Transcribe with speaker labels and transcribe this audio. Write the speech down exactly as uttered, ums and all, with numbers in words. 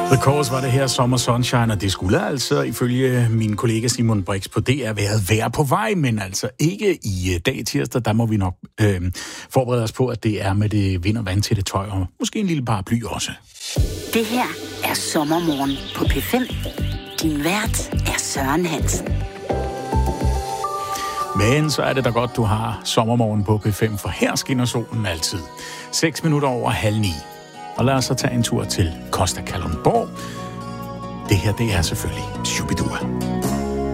Speaker 1: The Course var det her Summer Sunshine, og det skulle altså ifølge min kollega Simon Brix på D R været vejr på vej, men altså ikke i dag tirsdag. Der må vi nok øh, forberede os på, at det er med det vind- og vandtætte tøj, og måske en lille paraply også.
Speaker 2: Det her er Sommermorgen på P fem. Din vært er Søren Hansen.
Speaker 1: Men så er det da godt, du har Sommermorgen på P fem, for her skinner solen altid. seks minutter over halv ni. Og lad os så tage en tur til Costa Kalundborg. Det her, det er selvfølgelig Shubidua.